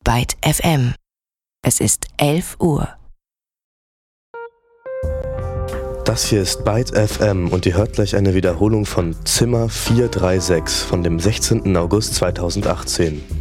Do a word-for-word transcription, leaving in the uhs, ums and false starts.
Byte F M. Es ist elf Uhr. Das hier ist Byte F M und ihr hört gleich eine Wiederholung von Zimmer vier drei sechs von dem sechzehnten August zweitausendachtzehn.